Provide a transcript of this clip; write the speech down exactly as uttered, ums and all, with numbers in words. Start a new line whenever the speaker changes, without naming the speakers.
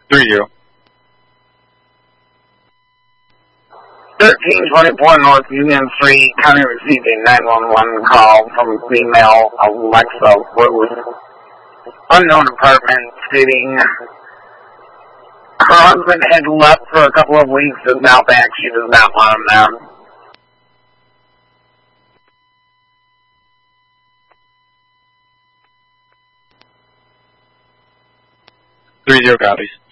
Three zero.
Thirteen twenty-four North Union Street. County received a nine one one call from female Alexa Rose. Unknown apartment stating her husband had left for a couple of weeks and now back. She does not want him there.
Three zero copies.